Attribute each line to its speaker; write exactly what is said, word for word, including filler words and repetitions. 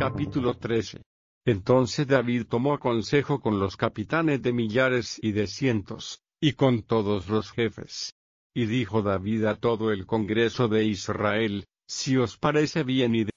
Speaker 1: Capítulo trece. Entonces David tomó consejo con los capitanes de millares y de cientos, y con todos los jefes. Y dijo David a todo el congreso de Israel: Si os parece bien y